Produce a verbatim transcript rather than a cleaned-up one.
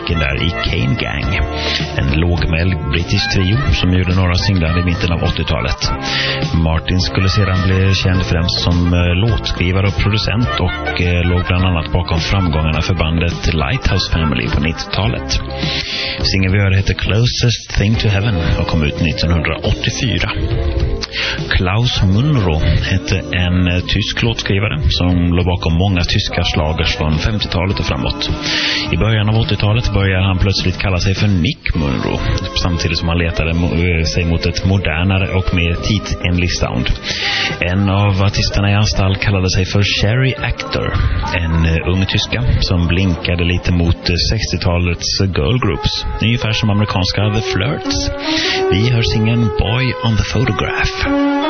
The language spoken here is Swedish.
där i Kane Gang, en lågmäld brittisk trio som gjorde några singlar i mitten av åttiotalet. Martin skulle sedan bli känd främst som eh, låtskrivare och producent och eh, låg bland annat bakom framgångarna för bandet Lighthouse Family på nittiotalet. Singeln vi hörde heter Closest Thing to Heaven och kom ut nittonhundraåttiofyra. Klaus Munro hette en eh, tysk låtskrivare som låg bakom många tyska slagers från femtiotalet och framåt. I början av åttiotalet började han plötsligt kalla sig för Nick Munro, samtidigt som han letade sig mot ett modernare och mer tidsenlig sound. En av artisterna i hans stall kallade sig för Sherry Actor, en ung tyska som blinkade lite mot sextiotalets girl groups, ungefär som amerikanska The Flirts. Vi hör singeln Boy on the Photograph.